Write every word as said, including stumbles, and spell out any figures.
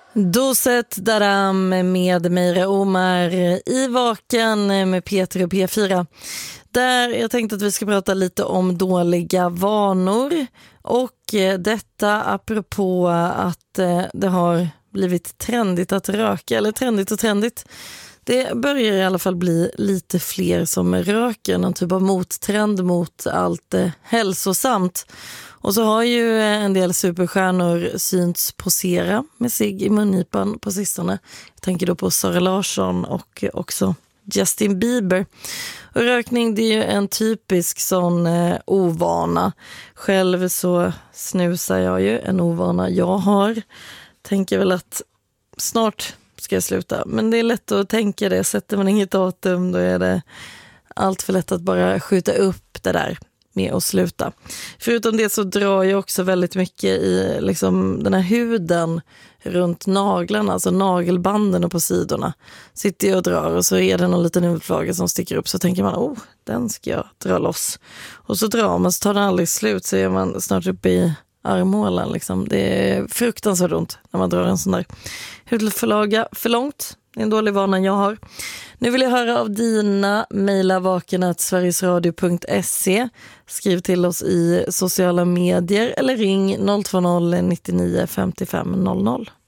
Doset Daram med Meira Omar i Vaken med Peter och P fyra. Där jag tänkte att vi ska prata lite om dåliga vanor. Och detta apropå att det har blivit trendigt att röka. Eller trendigt och trendigt. Det börjar i alla fall bli lite fler som röker. Någon typ av mottrend mot allt hälsosamt. Och så har ju en del superstjärnor synts posera med sig i mungipan på sistone. Jag tänker då på Sara Larsson och också Justin Bieber. Och rökning, det är ju en typisk sån eh, ovana. Själv så snusar jag ju, en ovana jag har. Tänker väl att snart ska jag sluta. Men det är lätt att tänka det. Sätter man inget datum, då är det allt för lätt att bara skjuta upp det där med att sluta. Förutom det så drar jag också väldigt mycket i liksom den här huden runt naglarna, alltså nagelbanden och på sidorna. Sitter jag och drar och så är det någon liten hudflagga som sticker upp, så tänker man, oh, den ska jag dra loss. Och så drar man, så tar den aldrig slut, så är man snart uppe i armhålan. Liksom. Det är fruktansvärt ont när man drar en sån där hudflagga för långt. Det är en dålig vana jag har. Nu vill jag höra av dina. Mejla vaken at sverigesradio punkt se. Skriv till oss i sociala medier eller ring noll två noll nio nio fem fem noll noll.